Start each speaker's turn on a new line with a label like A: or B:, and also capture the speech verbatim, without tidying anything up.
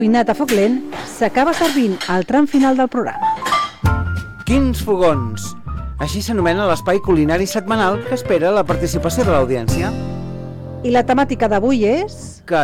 A: Cuinat a foc lent s'acaba servint al tram final del programa.
B: Quins fogons! Així s'anomena l'espai culinari setmanal que espera la participació de l'audiència.
A: I la temàtica d'avui és...
B: Que